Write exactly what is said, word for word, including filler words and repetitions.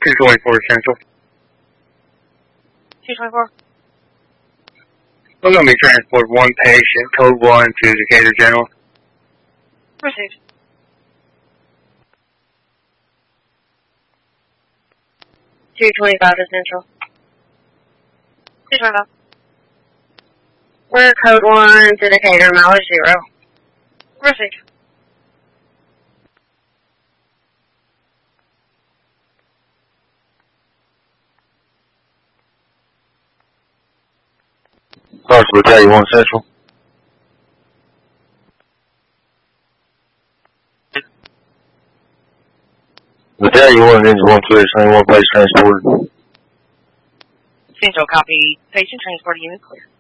two twenty-four Central. two twenty-four. We're going to be transporting one patient, code one, to Decatur General. Received. two twenty-five to Central. two twenty-five. We're code one to Decatur, mileage zero. Received. Parks Battalion one Central. Battalion one, engine one clear, same one place transported. Central copy. Patient transport unit clear.